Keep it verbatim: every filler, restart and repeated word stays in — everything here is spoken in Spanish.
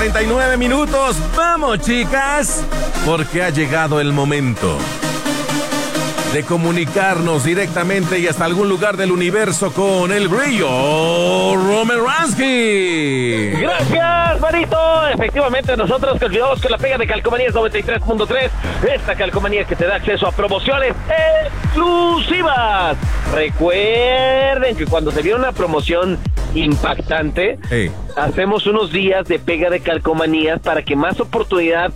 cuarenta y nueve minutos. Vamos, chicas, porque ha llegado el momento de comunicarnos directamente y hasta algún lugar del universo con el Grillo Romeransky. Gracias, Marito. Efectivamente, nosotros continuamos con la pega de Calcomanías noventa y tres punto tres. Esta calcomanía que te da acceso a promociones exclusivas. Recuerden que cuando se viene una promoción impactante, hey. hacemos unos días de pega de calcomanías para que más oportunidad